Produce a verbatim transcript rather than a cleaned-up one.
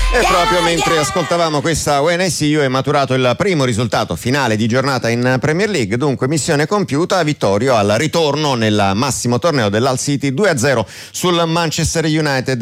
E proprio mentre ascoltavamo questa When I See You è maturato il primo risultato finale di giornata in Premier League, dunque missione compiuta, Vittorio al ritorno nel massimo torneo dell'Hull City due a zero sul Manchester United.